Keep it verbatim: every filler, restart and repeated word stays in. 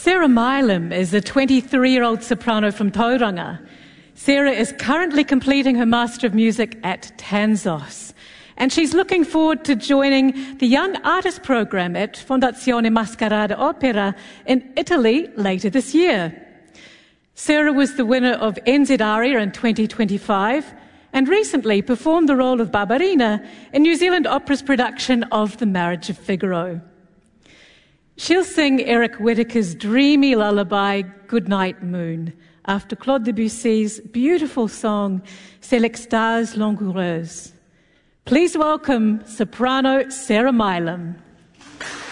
Sarah Milam is a twenty-three-year-old soprano from Tauranga. Sarah is currently completing her Master of Music at Tanzos, and she's looking forward to joining the Young Artist Program at Fondazione Mascarada Opera in Italy later this year. Sarah was the winner of N Z Aria in twenty twenty-five and recently performed the role of Barbarina in New Zealand Opera's production of The Marriage of Figaro. She'll sing Eric Whitacre's dreamy lullaby, Goodnight Moon, after Claude Debussy's beautiful song, C'est l'extase langoureuse. Please welcome soprano Sarah Milam.